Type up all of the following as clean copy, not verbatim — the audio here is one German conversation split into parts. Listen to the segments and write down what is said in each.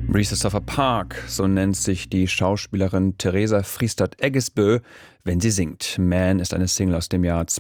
Recessofer Park, so nennt sich die Schauspielerin Theresa Friestad-Eggesbø, wenn sie singt. Man ist eine Single aus dem Jahr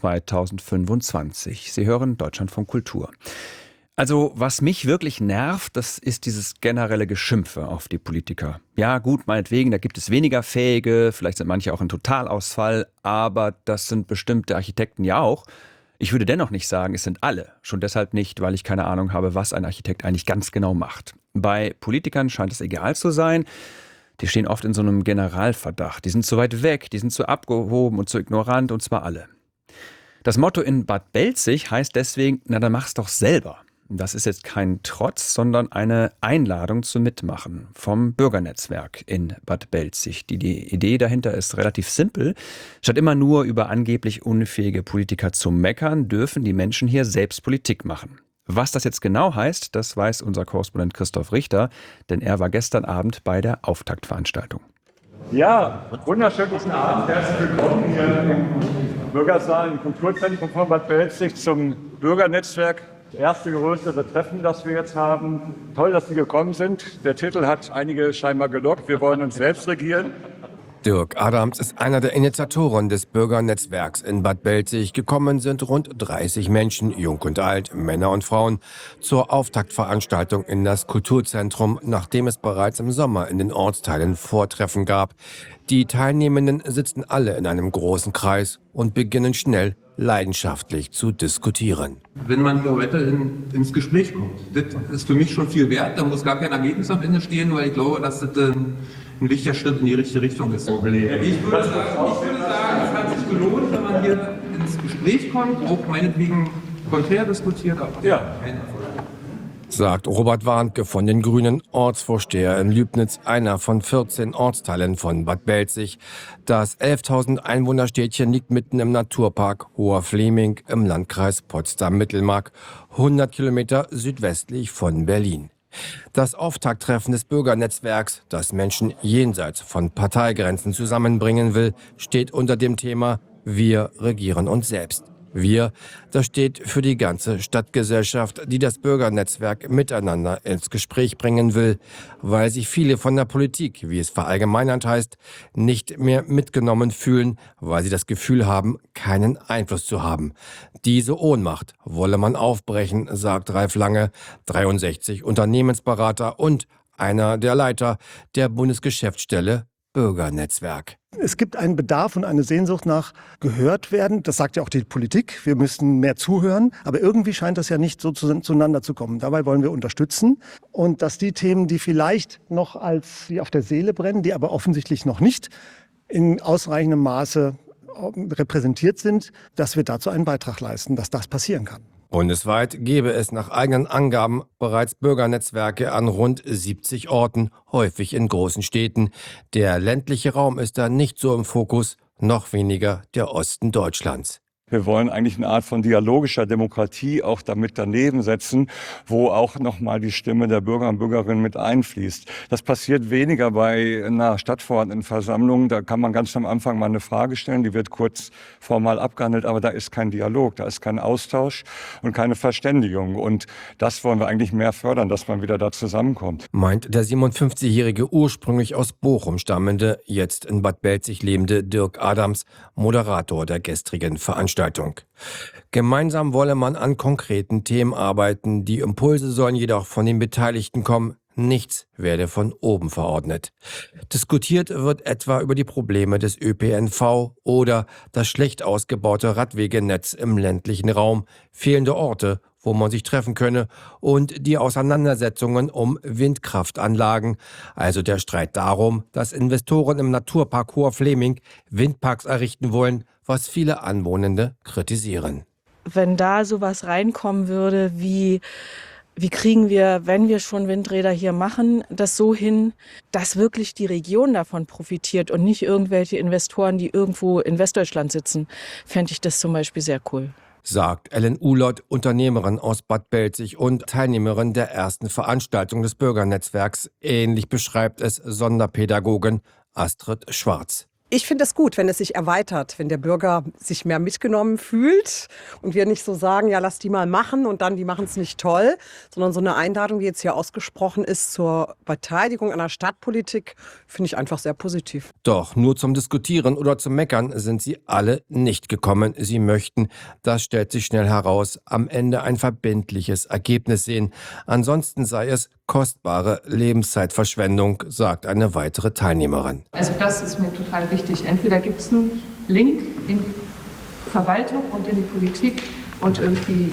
2025. Sie hören Deutschlandfunk Kultur. Also, was mich wirklich nervt, das ist dieses generelle Geschimpfe auf die Politiker. Ja gut, meinetwegen, da gibt es weniger Fähige, vielleicht sind manche auch ein Totalausfall, aber das sind bestimmte Architekten ja auch. Ich würde dennoch nicht sagen, es sind alle. Schon deshalb nicht, weil ich keine Ahnung habe, was ein Architekt eigentlich ganz genau macht. Bei Politikern scheint es egal zu sein. Die stehen oft in so einem Generalverdacht. Die sind zu weit weg, die sind zu abgehoben und zu ignorant, und zwar alle. Das Motto in Bad Belzig heißt deswegen, na dann mach's doch selber. Das ist jetzt kein Trotz, sondern eine Einladung zum Mitmachen vom Bürgernetzwerk in Bad Belzig. Die Idee dahinter ist relativ simpel. Statt immer nur über angeblich unfähige Politiker zu meckern, dürfen die Menschen hier selbst Politik machen. Was das jetzt genau heißt, das weiß unser Korrespondent Christoph Richter, denn er war gestern Abend bei der Auftaktveranstaltung. Ja, wunderschönen guten Abend. Herzlich willkommen hier im Bürgersaal, im Kulturzentrum von Bad Belzig zum Bürgernetzwerk. Das erste größere Treffen, das wir jetzt haben. Toll, dass Sie gekommen sind. Der Titel hat einige scheinbar gelockt. Wir wollen uns selbst regieren. Dirk Adams ist einer der Initiatoren des Bürgernetzwerks in Bad Belzig. Gekommen sind rund 30 Menschen, jung und alt, Männer und Frauen, zur Auftaktveranstaltung in das Kulturzentrum, nachdem es bereits im Sommer in den Ortsteilen Vortreffen gab. Die Teilnehmenden sitzen alle in einem großen Kreis und beginnen schnell leidenschaftlich zu diskutieren. Wenn man hier weiterhin ins Gespräch kommt, das ist für mich schon viel wert. Da muss gar kein Ergebnis am Ende stehen, weil ich glaube, dass das ein wichtiger Schritt in die richtige Richtung ist. Ich würde sagen, es hat sich gelohnt, wenn man hier ins Gespräch kommt, auch meinetwegen konträr diskutiert. Ja. Sagt Robert Warnke von den Grünen, Ortsvorsteher in Lübnitz, einer von 14 Ortsteilen von Bad Belzig. Das 11.000 Einwohnerstädtchen liegt mitten im Naturpark Hoher Fleming im Landkreis Potsdam-Mittelmark, 100 Kilometer südwestlich von Berlin. Das Auftakttreffen des Bürgernetzwerks, das Menschen jenseits von Parteigrenzen zusammenbringen will, steht unter dem Thema Wir regieren uns selbst. Wir, das steht für die ganze Stadtgesellschaft, die das Bürgernetzwerk miteinander ins Gespräch bringen will, weil sich viele von der Politik, wie es verallgemeinert heißt, nicht mehr mitgenommen fühlen, weil sie das Gefühl haben, keinen Einfluss zu haben. Diese Ohnmacht wolle man aufbrechen, sagt Ralf Lange, 63 Unternehmensberater und einer der Leiter der Bundesgeschäftsstelle Bürgernetzwerk. Es gibt einen Bedarf und eine Sehnsucht nach gehört werden. Das sagt ja auch die Politik. Wir müssen mehr zuhören. Aber irgendwie scheint das ja nicht so zueinander zu kommen. Dabei wollen wir unterstützen. Und dass die Themen, die vielleicht noch als wie auf der Seele brennen, die aber offensichtlich noch nicht in ausreichendem Maße repräsentiert sind, dass wir dazu einen Beitrag leisten, dass das passieren kann. Bundesweit gäbe es nach eigenen Angaben bereits Bürgernetzwerke an rund 70 Orten, häufig in großen Städten. Der ländliche Raum ist da nicht so im Fokus, noch weniger der Osten Deutschlands. Wir wollen eigentlich eine Art von dialogischer Demokratie auch damit daneben setzen, wo auch nochmal die Stimme der Bürger und Bürgerinnen mit einfließt. Das passiert weniger bei einer Stadtverordnetenversammlung. Da kann man ganz am Anfang mal eine Frage stellen, die wird kurz formal abgehandelt, aber da ist kein Dialog, da ist kein Austausch und keine Verständigung. Und das wollen wir eigentlich mehr fördern, dass man wieder da zusammenkommt. Meint der 57-jährige, ursprünglich aus Bochum stammende, jetzt in Bad Belzig lebende Dirk Adams, Moderator der gestrigen Veranstaltung. Gemeinsam wolle man an konkreten Themen arbeiten, die Impulse sollen jedoch von den Beteiligten kommen, nichts werde von oben verordnet. Diskutiert wird etwa über die Probleme des ÖPNV oder das schlecht ausgebaute Radwegenetz im ländlichen Raum, fehlende Orte, wo man sich treffen könne, und die Auseinandersetzungen um Windkraftanlagen, also der Streit darum, dass Investoren im Naturpark Hoher Fleming Windparks errichten wollen, was viele Anwohnende kritisieren. Wenn da sowas reinkommen würde, wie kriegen wir, wenn wir schon Windräder hier machen, das so hin, dass wirklich die Region davon profitiert und nicht irgendwelche Investoren, die irgendwo in Westdeutschland sitzen, fände ich das zum Beispiel sehr cool. Sagt Ellen Uhlott, Unternehmerin aus Bad Belzig und Teilnehmerin der ersten Veranstaltung des Bürgernetzwerks. Ähnlich beschreibt es Sonderpädagogin Astrid Schwarz. Ich finde es gut, wenn es sich erweitert, wenn der Bürger sich mehr mitgenommen fühlt und wir nicht so sagen, ja, lass die mal machen und dann, die machen es nicht toll, sondern so eine Einladung, die jetzt hier ausgesprochen ist zur Beteiligung an der Stadtpolitik, finde ich einfach sehr positiv. Doch nur zum Diskutieren oder zum Meckern sind sie alle nicht gekommen. Sie möchten, das stellt sich schnell heraus, am Ende ein verbindliches Ergebnis sehen. Ansonsten sei es kostbare Lebenszeitverschwendung, sagt eine weitere Teilnehmerin. Also das ist mir total wichtig. Entweder gibt es einen Link in die Verwaltung und in die Politik und irgendwie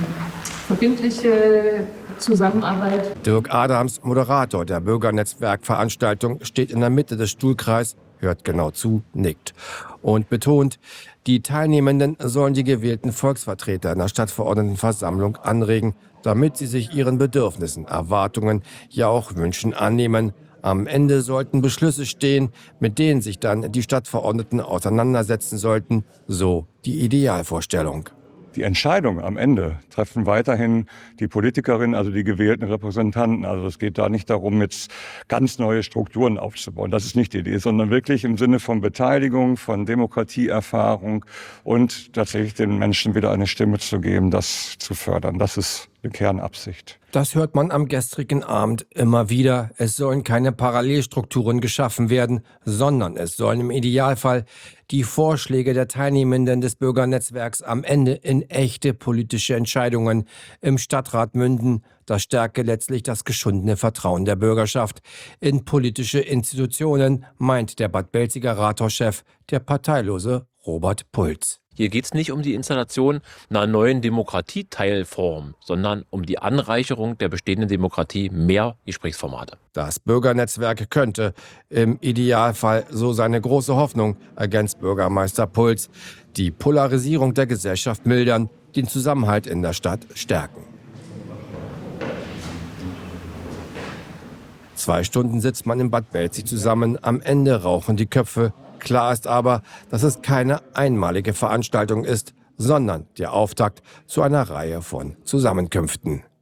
verbindliche Zusammenarbeit. Dirk Adams, Moderator der Bürgernetzwerkveranstaltung, steht in der Mitte des Stuhlkreises, hört genau zu, nickt und betont, die Teilnehmenden sollen die gewählten Volksvertreter in der Stadtverordnetenversammlung anregen, damit sie sich ihren Bedürfnissen, Erwartungen, ja auch Wünschen annehmen. Am Ende sollten Beschlüsse stehen, mit denen sich dann die Stadtverordneten auseinandersetzen sollten, so die Idealvorstellung. Die Entscheidung am Ende treffen weiterhin die Politikerinnen, also die gewählten Repräsentanten. Also es geht da nicht darum, jetzt ganz neue Strukturen aufzubauen. Das ist nicht die Idee, sondern wirklich im Sinne von Beteiligung, von Demokratieerfahrung und tatsächlich den Menschen wieder eine Stimme zu geben, das zu fördern. Das ist die Kernabsicht. Das hört man am gestrigen Abend immer wieder. Es sollen keine Parallelstrukturen geschaffen werden, sondern es sollen im Idealfall die Vorschläge der Teilnehmenden des Bürgernetzwerks am Ende in echte politische Entscheidungen im Stadtrat münden. Das stärke letztlich das geschundene Vertrauen der Bürgerschaft in politische Institutionen, meint der Bad Belziger Rathauschef, der parteilose Robert Pulz. Hier geht es nicht um die Installation einer neuen Demokratieteilform, sondern um die Anreicherung der bestehenden Demokratie, mehr Gesprächsformate. Das Bürgernetzwerk könnte im Idealfall, so seine große Hoffnung, ergänzt Bürgermeister Pulz, die Polarisierung der Gesellschaft mildern, den Zusammenhalt in der Stadt stärken. 2 Stunden sitzt man in Bad Belzig zusammen, am Ende rauchen die Köpfe. Klar ist aber, dass es keine einmalige Veranstaltung ist, sondern der Auftakt zu einer Reihe von Zusammenkünften.